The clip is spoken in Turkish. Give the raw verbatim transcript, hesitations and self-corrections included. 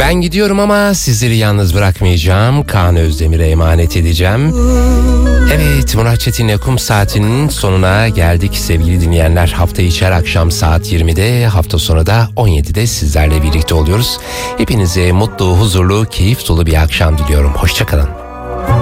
Ben gidiyorum ama sizleri yalnız bırakmayacağım. Kaan Özdemir'e emanet edeceğim. Evet, Murat Çetin'le Kum Saati'nin sonuna geldik sevgili dinleyenler. Hafta içi her akşam saat yirmide, hafta sonu da on yedide sizlerle birlikte oluyoruz. Hepinize mutlu, huzurlu, keyif dolu bir akşam diliyorum. Hoşça kalın.